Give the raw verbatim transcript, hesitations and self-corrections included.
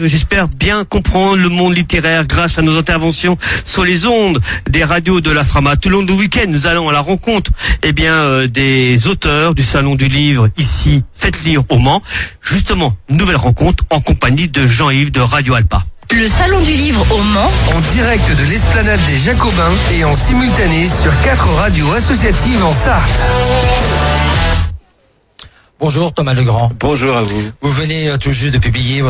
J'espère bien comprendre le monde littéraire grâce à nos interventions sur les ondes des radios de la Frama. Tout le long du week-end, nous allons à la rencontre eh bien, euh, des auteurs du Salon du Livre ici, Faites Lire au Mans. Justement, nouvelle rencontre en compagnie de Jean-Yves de Radio Alpa. Le Salon du Livre au Mans, en direct de l'Esplanade des Jacobins et en simultané sur quatre radios associatives en Sarthe. Bonjour Thomas Legrand. Bonjour à vous. Vous venez tout juste de publier votre